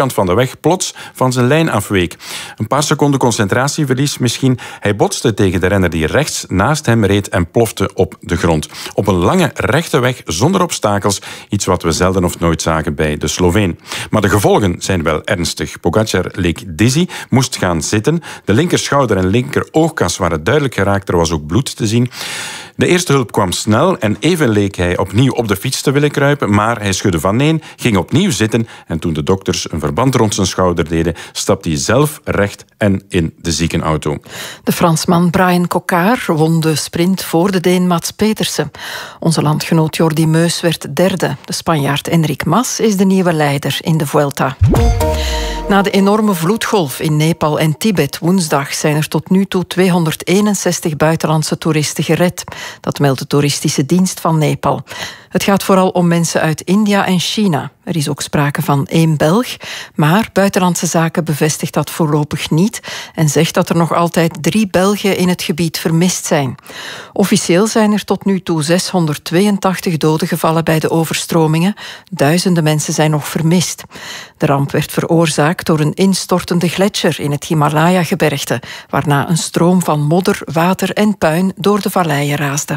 voorkant van de weg plots van zijn lijn afweek. Een paar seconden concentratieverlies misschien. Hij botste tegen de renner die rechts naast hem reed en plofte op de grond. Op een lange rechte weg zonder obstakels, iets wat we zelden of nooit zagen bij de Sloveen. Maar de gevolgen zijn wel ernstig. Pogačar leek dizzy, moest gaan zitten. De linkerschouder en linkeroogkas waren duidelijk geraakt, er was ook bloed te zien. De eerste hulp kwam snel en even leek hij opnieuw op de fiets te willen kruipen, maar hij schudde vaneen, ging opnieuw zitten en toen de dokters een verband rond zijn schouder deden, stapte hij zelf recht en in de ziekenauto. De Fransman Brian Cocard won de sprint voor de Deen Mats Petersen. Onze landgenoot Jordi Meus werd derde. De Spanjaard Enric Mas is de nieuwe leider in de Vuelta. Na de enorme vloedgolf in Nepal en Tibet woensdag zijn er tot nu toe 261 buitenlandse toeristen gered. Dat meldt de toeristische dienst van Nepal. Het gaat vooral om mensen uit India en China. Er is ook sprake van 1 Belg, maar Buitenlandse Zaken bevestigt dat voorlopig niet en zegt dat er nog altijd 3 Belgen in het gebied vermist zijn. Officieel zijn er tot nu toe 682 doden gevallen bij de overstromingen. Duizenden mensen zijn nog vermist. De ramp werd veroorzaakt door een instortende gletsjer in het Himalaya-gebergte, waarna een stroom van modder, water en puin door de valleien raasde.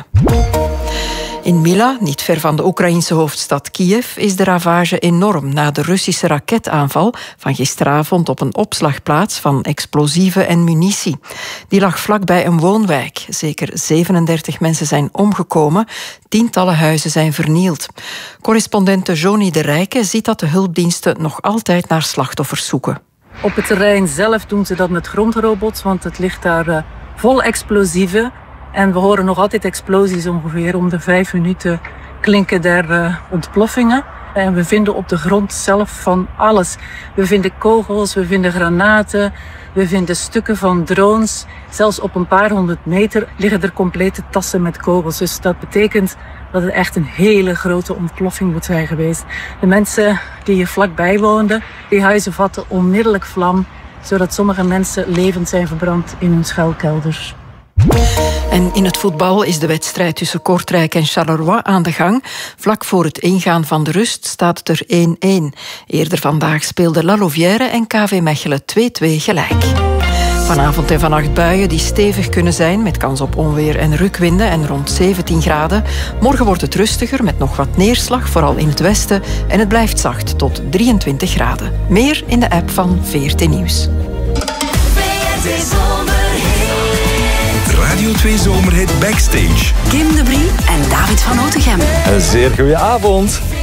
In Mila, niet ver van de Oekraïense hoofdstad Kiev, is de ravage enorm na de Russische raketaanval van gisteravond op een opslagplaats van explosieven en munitie. Die lag vlakbij een woonwijk. Zeker 37 mensen zijn omgekomen, tientallen huizen zijn vernield. Correspondente Joni de Rijke ziet dat de hulpdiensten nog altijd naar slachtoffers zoeken. Op het terrein zelf doen ze dat met grondrobots, want het ligt daar vol explosieven. En we horen nog altijd explosies ongeveer om de 5 minuten klinken daar ontploffingen. En we vinden op de grond zelf van alles. We vinden kogels, we vinden granaten, we vinden stukken van drones. Zelfs op een paar 100 meter liggen er complete tassen met kogels. Dus dat betekent dat het echt een hele grote ontploffing moet zijn geweest. De mensen die hier vlakbij woonden, die huizen vatten onmiddellijk vlam, zodat sommige mensen levend zijn verbrand in hun schuilkelders. En in het voetbal is de wedstrijd tussen Kortrijk en Charleroi aan de gang. Vlak voor het ingaan van de rust staat het er 1-1. Eerder vandaag speelden La Louvière en KV Mechelen 2-2 gelijk. Vanavond en vannacht buien die stevig kunnen zijn, met kans op onweer en rukwinden en rond 17 graden. Morgen wordt het rustiger met nog wat neerslag, vooral in het westen. En het blijft zacht tot 23 graden. Meer in de app van VRT Nieuws. Radio 2 Zomerhit Backstage. Kim de Brie en David van Otegem. Een zeer goede avond.